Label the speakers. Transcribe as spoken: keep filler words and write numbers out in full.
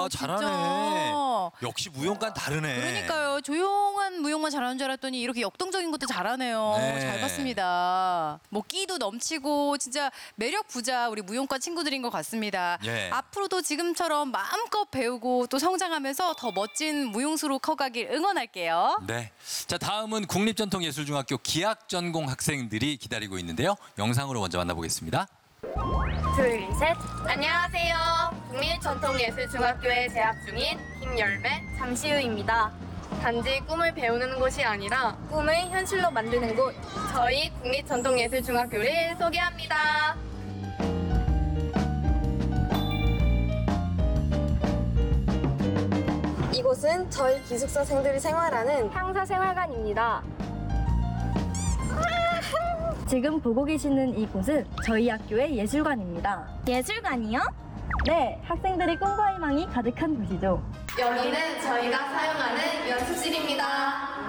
Speaker 1: 와, 잘하네.
Speaker 2: 진짜.
Speaker 1: 역시 무용과는 다르네.
Speaker 2: 그러니까요. 조용한 무용만 잘하는 줄 알았더니 이렇게 역동적인 것도 잘하네요.
Speaker 1: 네.
Speaker 2: 잘 봤습니다. 뭐 끼도 넘치고 진짜 매력 부자 우리 무용과 친구들인 것 같습니다.
Speaker 1: 예.
Speaker 2: 앞으로도 지금처럼 마음껏 배우고 또 성장하면서 더 멋진 무용수로 커가길 응원할게요.
Speaker 1: 네. 자, 다음은 국립전통예술중학교 기악전공 학생들이 기다리고 있는데요. 영상으로 먼저 만나보겠습니다.
Speaker 3: 둘, 셋. 안녕하세요. 국립전통예술중학교에 재학 중인 김열매, 장시우입니다. 단지 꿈을 배우는 곳이 아니라 꿈을 현실로 만드는 곳, 저희 국립전통예술중학교를 소개합니다. 이곳은 저희 기숙사생들이 생활하는 향사생활관입니다.
Speaker 4: 지금 보고 계시는 이곳은 저희 학교의 예술관입니다.
Speaker 3: 예술관이요?
Speaker 4: 네, 학생들의 꿈과 희망이 가득한 곳이죠.
Speaker 3: 여기는 저희가 사용하는 연습실입니다.